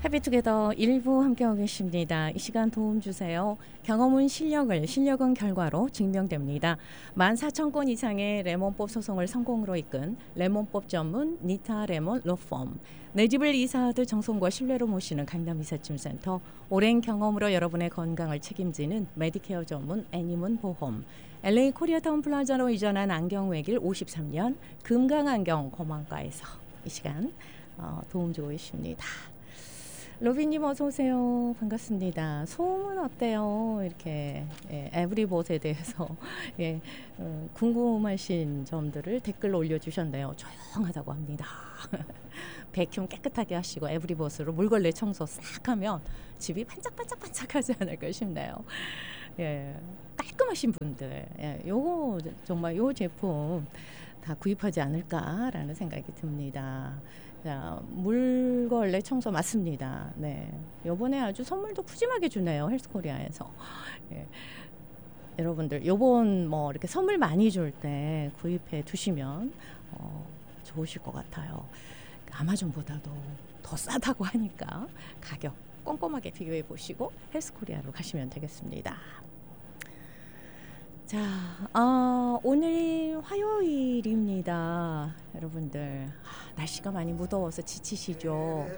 해피투게더 일부 함께하고 계십니다. 이 시간 도움 주세요. 경험은 실력은 결과로 증명됩니다. 14,000건 이상의 레몬법 소송을 성공으로 이끈 레몬법 전문 니타 레몬 로펌. 내 집을 이사하듯 정성과 신뢰로 모시는 강남 이삿짐센터. 오랜 경험으로 여러분의 건강을 책임지는 메디케어 전문 애니문 보험. LA 코리아타운 플라자로 이전한 안경외길 53년 금강안경 고만가에서 이 시간 도움 주고 계십니다. 로빈님 어서 오세요. 반갑습니다. 소음은 어때요? 이렇게 에브리봇에 대해서 궁금하신 점들을 댓글로 올려주셨네요. 조용하다고 합니다. 백큐 깨끗하게 하시고 에브리봇으로 물걸레 청소 싹 하면 집이 반짝반짝반짝하지 않을까 싶네요. 깔끔하신 분들, 요거 정말 요 제품 다 구입하지 않을까라는 생각이 듭니다. 자, 물걸레 청소 맞습니다. 네, 요번에 아주 선물도 푸짐하게 주네요. 헬스코리아에서. 여러분들 요번 뭐 이렇게 선물 많이 줄 때 구입해 두시면 좋으실 것 같아요. 아마존보다도 더 싸다고 하니까 가격 꼼꼼하게 비교해 보시고 헬스코리아로 가시면 되겠습니다. 자, 오늘 화요일입니다. 여러분들 날씨가 많이 무더워서 지치시죠?